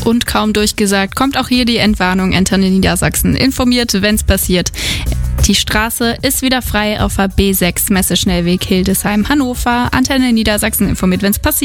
Und kaum durchgesagt, kommt auch hier die Entwarnung. Antenne Niedersachsen informiert, wenn's passiert. Die Straße ist wieder frei auf der B6 Messeschnellweg Hildesheim-Hannover. Antenne Niedersachsen informiert, wenn's passiert.